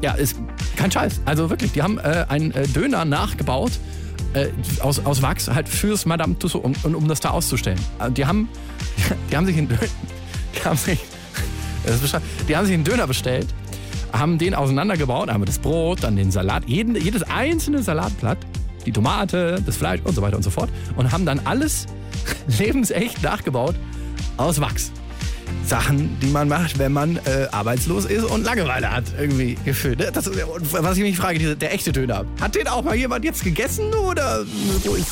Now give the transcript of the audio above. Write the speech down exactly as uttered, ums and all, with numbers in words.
Ja, ist kein Scheiß. Also wirklich, die haben äh, einen äh, Döner nachgebaut äh, aus, aus Wachs halt fürs Madame Tussauds, um, um, um das da auszustellen. Also die haben, die haben sich einen Döner, die haben sich, das ist die haben sich einen Döner bestellt, haben den auseinandergebaut, haben das Brot, dann den Salat, jeden, jedes einzelne Salatblatt, die Tomate, das Fleisch und so weiter und so fort und haben dann alles lebensecht nachgebaut aus Wachs. Sachen, die man macht, wenn man äh, arbeitslos ist und Langeweile hat, irgendwie gefühlt. Das, was ich mich frage, der echte Döner, hat den auch mal jemand jetzt gegessen oder wo ist